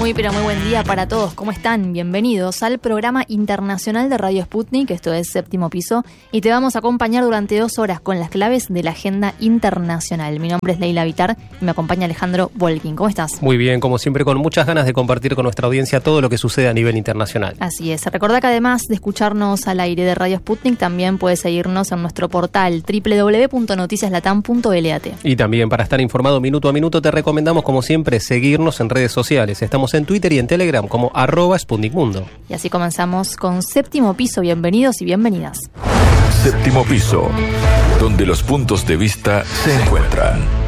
Muy buen día para todos. ¿Cómo están? Bienvenidos al programa internacional de Radio Sputnik. Esto es Séptimo Piso y te vamos a acompañar durante 2 horas con las claves de la agenda internacional. Mi nombre es Leila Vitar y me acompaña Alejandro Volkin. ¿Cómo estás? Muy bien, como siempre, con muchas ganas de compartir con nuestra audiencia todo lo que sucede a nivel internacional. Así es. Recordá que además de escucharnos al aire de Radio Sputnik, también puedes seguirnos en nuestro portal www.noticiaslatam.lat. Y también para estar informado minuto a minuto te recomendamos, como siempre, seguirnos en redes sociales. Estamos en Twitter y en Telegram como @SputnikMundo. Y así comenzamos con Séptimo Piso. Bienvenidos y bienvenidas. Séptimo Piso, donde los puntos de vista se encuentran.